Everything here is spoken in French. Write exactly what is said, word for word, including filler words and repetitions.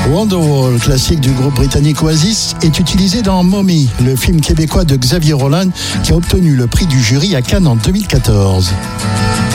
Wonderwall, classique du groupe britannique Oasis, est utilisé dans Mommy, le film québécois de Xavier Roland qui a obtenu le prix du jury à Cannes en deux mille quatorze.